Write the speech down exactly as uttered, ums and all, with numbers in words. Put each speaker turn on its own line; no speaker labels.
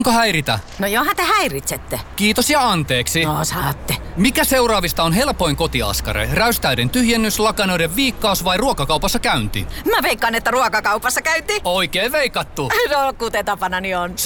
Onko häiritä?
No johan te häiritsette.
Kiitos ja anteeksi.
No saatte.
Mikä seuraavista on helpoin kotiaskare? Räystäiden tyhjennys, lakanoiden viikkaus vai ruokakaupassa käynti?
Mä veikkaan, että ruokakaupassa käynti.
Oikein veikattu.
No kuten tapanani on.